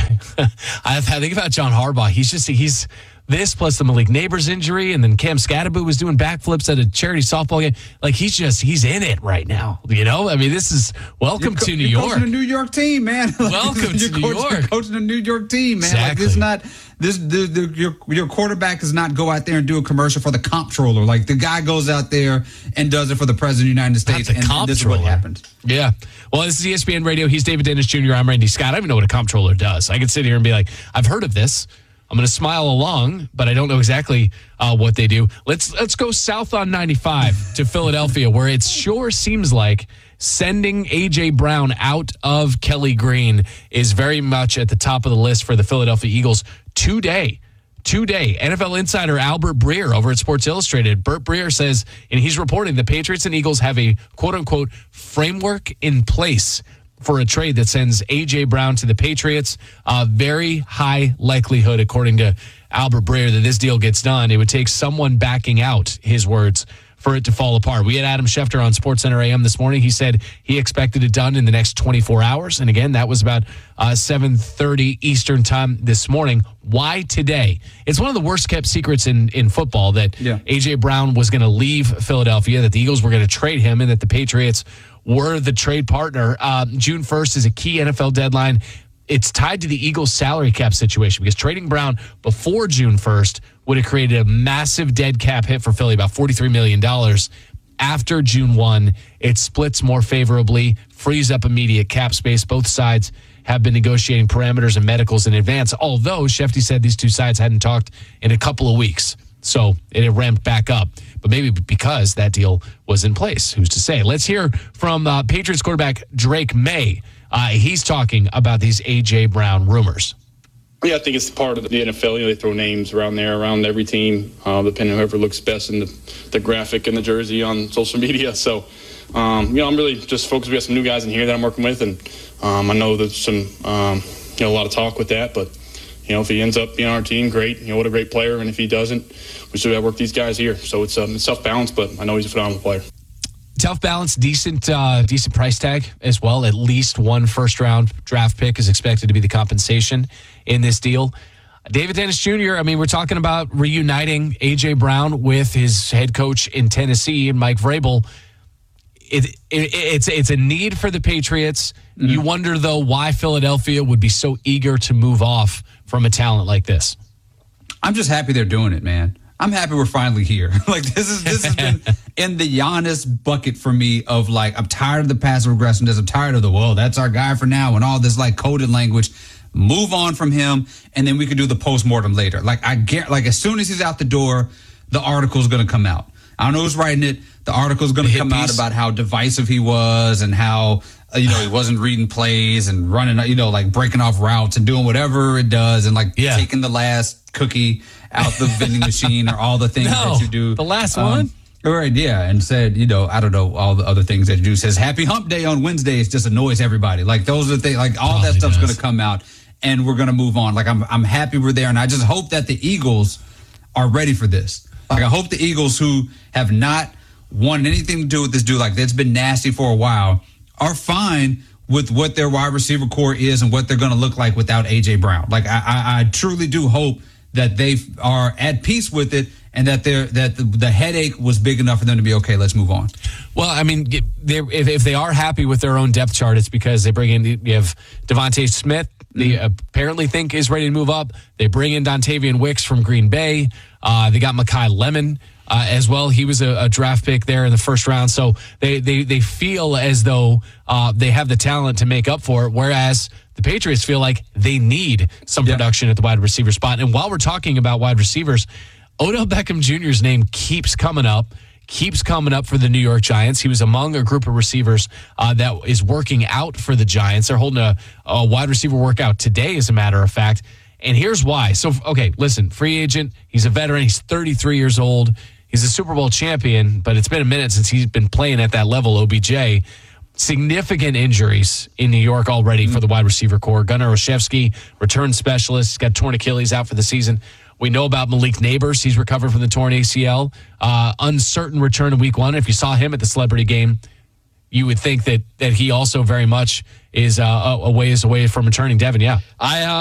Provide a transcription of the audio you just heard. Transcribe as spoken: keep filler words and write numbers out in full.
I, I think about John Harbaugh. He's just, he's this plus the Malik Neighbors injury, and then Cam Scadaboo was doing backflips at a charity softball game. Like, he's just, he's in it right now. You know? I mean, this is, welcome co- to New you're York. Coaching a New York team, man. Like, Welcome to New coaching, York. You're coaching a New York team, man. Exactly. Like, this not, this, the, the, your, your quarterback does not go out there and do a commercial for the comptroller. Like, the guy goes out there and does it for the president of the United States, and, and this is what happened. Yeah. Well, this is E S P N Radio. He's David Dennis Junior I'm Randy Scott. I don't even know what a comptroller does. I could sit here and be like, I've heard of this. I'm going to smile along, but I don't know exactly uh, what they do. Let's let's go south on ninety-five to Philadelphia, where it sure seems like sending A J. Brown out of Kelly Green is very much at the top of the list for the Philadelphia Eagles today. Today, N F L insider Albert Breer over at Sports Illustrated. Bert Breer says, and he's reporting, the Patriots and Eagles have a quote-unquote framework in place for a trade that sends A J. Brown to the Patriots. Uh, very high likelihood, according to Albert Breer, that this deal gets done. It would take someone backing out, his words, for it to fall apart. We had Adam Schefter on SportsCenter A M this morning. He said he expected it done in the next twenty-four hours. And again, that was about uh, seven thirty Eastern time this morning. Why today? It's one of the worst kept secrets in, in football that yeah. A J. Brown was going to leave Philadelphia, that the Eagles were going to trade him, and that the Patriots were the trade partner. Um, June first is a key N F L deadline. It's tied to the Eagles' salary cap situation, because trading Brown before June first would have created a massive dead cap hit for Philly, about forty-three million dollars. After June first, it splits more favorably, frees up immediate cap space. Both sides have been negotiating parameters and medicals in advance, although Shefty said these two sides hadn't talked in a couple of weeks. So it had ramped back up, but maybe because that deal was in place. Who's to say? Let's hear from uh, Patriots quarterback Drake May. Uh, he's talking about these A J. Brown rumors. Yeah, I think it's part of the N F L. You know, they throw names around there, around every team, uh, depending on whoever looks best in the, the graphic and the jersey on social media. So, um, you know, I'm really just focused. We got some new guys in here that I'm working with, and um, I know there's some, um, you know, a lot of talk with that. But, you know, if he ends up being on our team, great. You know, what a great player. And if he doesn't, we still got to work these guys here. So it's, um, it's tough balance, but I know he's a phenomenal player. Tough balance, decent uh, decent price tag as well. At least one first-round draft pick is expected to be the compensation in this deal. David Dennis Junior, I mean, we're talking about reuniting A J. Brown with his head coach in Tennessee, and Mike Vrabel. It, it, it's, it's a need for the Patriots. Mm-hmm. You wonder, though, why Philadelphia would be so eager to move off from a talent like this. I'm just happy they're doing it, man. I'm happy we're finally here. Like, this is this has been in the Giannis bucket for me of, like, I'm tired of the passive aggressiveness. I'm tired of the, well, that's our guy for now, and all this, like, coded language. Move on from him, and then we could do the postmortem later. Like, I get, like, as soon as he's out the door, the article's going to come out. I don't know who's writing it. The article's going to come out about how divisive he was and how, uh, you know, he wasn't reading plays and running, you know, like breaking off routes and doing whatever it does, and, like, yeah. taking the last cookie out the vending machine, or all the things no, that you do. The last um, one? Right, yeah, and said, you know, I don't know, all the other things that you do. Says happy hump day on Wednesdays just annoys everybody. Like, those are the things, like, all that stuff's going to come out, and we're going to move on. Like, I'm I'm happy we're there, and I just hope that the Eagles are ready for this. Like, I hope the Eagles, who have not wanted anything to do with this dude, like, that's been nasty for a while, are fine with what their wide receiver core is and what they're going to look like without A J. Brown. Like, I, I, I truly do hope that they are at peace with it, and that they're that the, the headache was big enough for them to be okay. Let's move on. Well, I mean, if if they are happy with their own depth chart, it's because they bring in, you have Devontae Smith. They mm-hmm. apparently think is ready to move up. They bring in Dontavian Wicks from Green Bay. Uh, they got Mekhi Lemon uh, as well. He was a, a draft pick there in the first round. So they they they feel as though uh, they have the talent to make up for it. Whereas the Patriots feel like they need some yeah. production at the wide receiver spot. And while we're talking about wide receivers, Odell Beckham Junior's name keeps coming up, keeps coming up for the New York Giants. He was among a group of receivers uh, that is working out for the Giants. They're holding a, a wide receiver workout today, as a matter of fact. And here's why. So, okay, listen, free agent. He's a veteran. He's thirty-three years old. He's a Super Bowl champion, but it's been a minute since he's been playing at that level, O B J. Significant injuries in New York already for the wide receiver core. Gunnar Olszewski, return specialist, got torn Achilles, out for the season. We know about Malik Neighbors. He's recovered from the torn A C L. Uh, uncertain return in week one. If you saw him at the celebrity game, you would think that that he also very much is uh, a ways away from returning. Devin, yeah. I uh,